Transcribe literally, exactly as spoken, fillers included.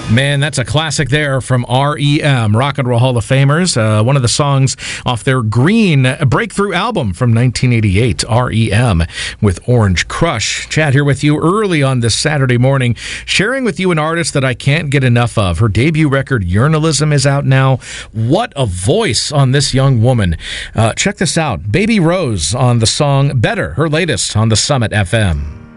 Man, that's a classic there from R E M, Rock and Roll Hall of Famers. Uh, one of the songs off their Green breakthrough album from nineteen eighty-eight, R E M with Orange Crush. Chad here with you early on this Saturday morning, sharing with you an artist that I can't get enough of. Her debut record, Journalism, is out now. What a voice on this young woman. Uh, check this out. Baby Rose on the song Better, her latest on the Summit F M.